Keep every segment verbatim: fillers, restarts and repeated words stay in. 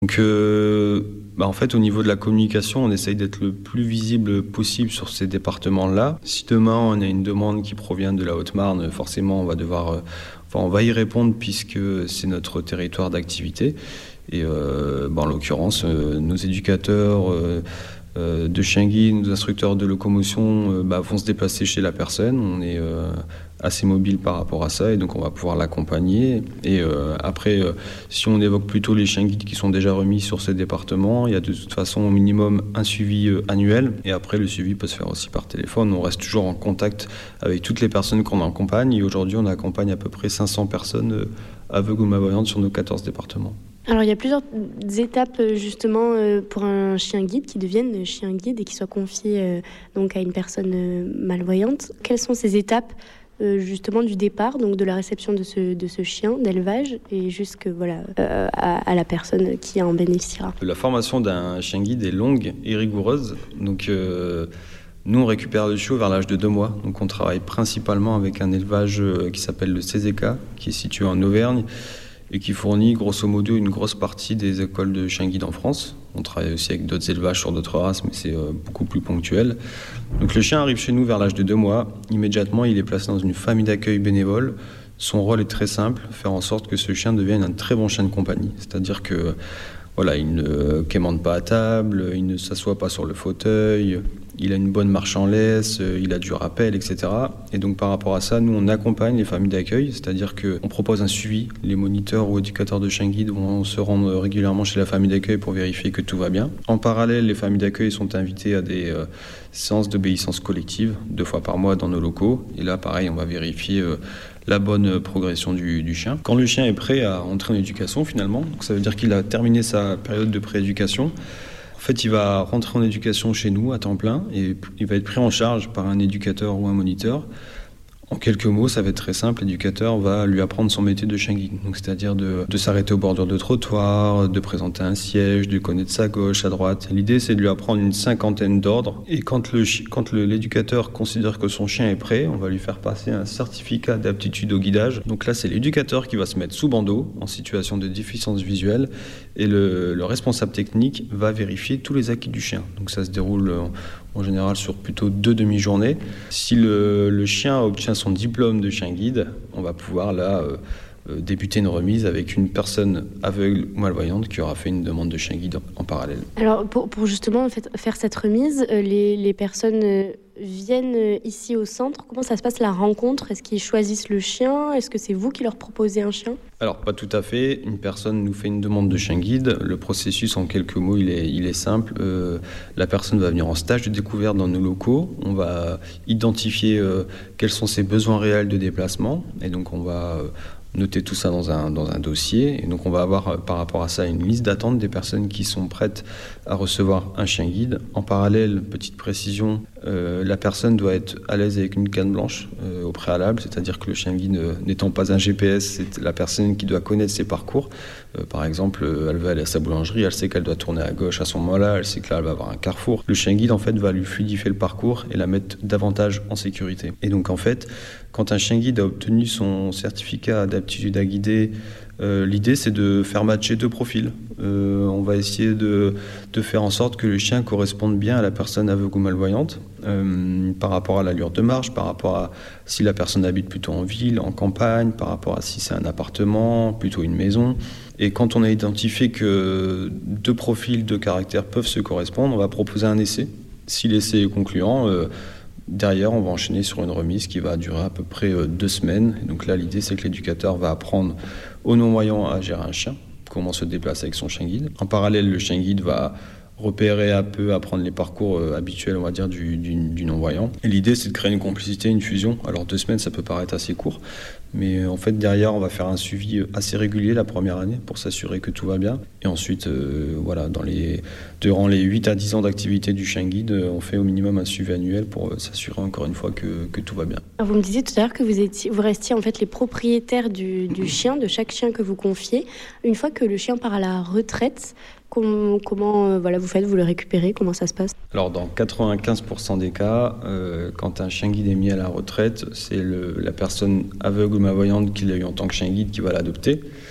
Donc, euh, bah en fait, au niveau de la communication, on essaye d'être le plus visible possible sur ces départements-là. Si demain, on a une demande qui provient de la Haute-Marne, forcément, on va devoir, euh, enfin, on va y répondre puisque c'est notre territoire d'activité. Et euh, bah en l'occurrence, euh, nos éducateurs euh, euh, de chiens guides, nos instructeurs de locomotion euh, bah, vont se déplacer chez la personne. On est euh, assez mobile par rapport à ça et donc on va pouvoir l'accompagner. Et euh, après, euh, si on évoque plutôt les chiens guides qui sont déjà remis sur ce département, il y a de toute façon au minimum un suivi euh, annuel. Et après, le suivi peut se faire aussi par téléphone. On reste toujours en contact avec toutes les personnes qu'on accompagne. Et aujourd'hui, on accompagne à peu près cinq cents personnes euh, aveugles ou malvoyantes sur nos quatorze départements. Alors, il y a plusieurs étapes justement pour un chien guide qui devienne chien guide et qui soit confié donc à une personne malvoyante. Quelles sont ces étapes justement du départ, donc de la réception de ce, de ce chien d'élevage et jusque voilà, euh, à, à la personne qui en bénéficiera? La formation d'un chien guide est longue et rigoureuse. Donc, euh, nous, on récupère le chiot vers l'âge de deux mois. Donc, on travaille principalement avec un élevage qui s'appelle le C Z K, qui est situé en Auvergne, et qui fournit grosso modo une grosse partie des écoles de chiens guides en France. On travaille aussi avec d'autres élevages sur d'autres races, mais c'est euh, beaucoup plus ponctuel. Donc le chien arrive chez nous vers l'âge de deux mois. Immédiatement, il est placé dans une famille d'accueil bénévole. Son rôle est très simple, faire en sorte que ce chien devienne un très bon chien de compagnie. C'est-à-dire que voilà, il ne quémande pas à table, il ne s'assoit pas sur le fauteuil, il a une bonne marche en laisse, il a du rappel, et cetera. Et donc par rapport à ça, nous on accompagne les familles d'accueil, c'est-à-dire qu'on propose un suivi. Les moniteurs ou éducateurs de chiens guides vont se rendre régulièrement chez la famille d'accueil pour vérifier que tout va bien. En parallèle, les familles d'accueil sont invitées à des euh, séances d'obéissance collective, deux fois par mois dans nos locaux. Et là, pareil, on va vérifier euh, la bonne progression du, du chien. Quand le chien est prêt à entrer en éducation finalement, donc ça veut dire qu'il a terminé sa période de prééducation, en fait il va rentrer en éducation chez nous à temps plein et il va être pris en charge par un éducateur ou un moniteur. En quelques mots, ça va être très simple, l'éducateur va lui apprendre son métier de chien guide, donc c'est-à-dire de, de s'arrêter aux bordures de trottoir, de présenter un siège, de connaître sa gauche, à droite. L'idée, c'est de lui apprendre une cinquantaine d'ordres. Et quand, le, quand le, l'éducateur considère que son chien est prêt, on va lui faire passer un certificat d'aptitude au guidage. Donc là, c'est l'éducateur qui va se mettre sous bandeau, en situation de déficience visuelle, et le, le responsable technique va vérifier tous les acquis du chien. Donc ça se déroule en, en général sur plutôt deux demi-journées. Si le, le chien obtient son diplôme de chien guide, on va pouvoir là euh, euh, débuter une remise avec une personne aveugle ou malvoyante qui aura fait une demande de chien guide en, en parallèle. Alors pour, pour justement en fait, faire cette remise, euh, les, les personnes euh, viennent euh, ici au centre. Comment ça se passe la rencontre? Est-ce qu'ils choisissent le chien? Est-ce que c'est vous qui leur proposez un chien? Alors pas tout à fait. Une personne nous fait une demande de chien guide. Le processus en quelques mots, il est, il est simple. Euh, la personne va venir en stage de découverte dans nos locaux. On va identifier euh, quels sont ses besoins réels de déplacement. Et donc on va euh, noter tout ça dans un, dans un dossier. Et donc on va avoir euh, par rapport à ça une liste d'attente des personnes qui sont prêtes à recevoir un chien guide. En parallèle, petite précision, euh, la personne doit être à l'aise avec une canne blanche euh, au préalable, c'est-à-dire que le chien guide euh, n'étant pas un G P S, c'est la personne qui doit connaître ses parcours. Euh, par exemple, euh, elle va aller à sa boulangerie, elle sait qu'elle doit tourner à gauche à ce moment-là, elle sait que là elle va avoir un carrefour. Le chien guide en fait va lui fluidifier le parcours et la mettre davantage en sécurité. Et donc en fait, quand un chien guide a obtenu son certificat d'aptitude à guider, Euh, l'idée, c'est de faire matcher deux profils. Euh, on va essayer de, de faire en sorte que le chien corresponde bien à la personne aveugle ou malvoyante, euh, par rapport à l'allure de marche, par rapport à si la personne habite plutôt en ville, en campagne, par rapport à si c'est un appartement, plutôt une maison. Et quand on a identifié que deux profils, deux caractères peuvent se correspondre, on va proposer un essai. Si l'essai est concluant, euh, derrière, on va enchaîner sur une remise qui va durer à peu près deux semaines. Et donc là, l'idée, c'est que l'éducateur va apprendre aux non-voyants à gérer un chien, comment se déplacer avec son chien guide. En parallèle, le chien guide va repérer un peu, apprendre les parcours euh, habituels, on va dire, du, du, du non-voyant. Et l'idée, c'est de créer une complicité, une fusion. Alors deux semaines, ça peut paraître assez court, mais en fait, derrière, on va faire un suivi assez régulier la première année pour s'assurer que tout va bien. Et ensuite, euh, voilà, dans les, durant les huit à dix ans d'activité du chien guide, on fait au minimum un suivi annuel pour s'assurer encore une fois que, que tout va bien. Alors vous me disiez tout à l'heure que vous, étiez, vous restiez en fait les propriétaires du, du chien, de chaque chien que vous confiez. Une fois que le chien part à la retraite, Comment, comment euh, voilà, vous faites, vous le récupérez, comment ça se passe? Alors dans quatre-vingt-quinze pour cent des cas, euh, quand un chien guide est mis à la retraite, c'est le, la personne aveugle ou malvoyante qui l'a eu en tant que chien guide qui va l'adopter.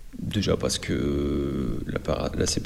Déjà parce que la, para- la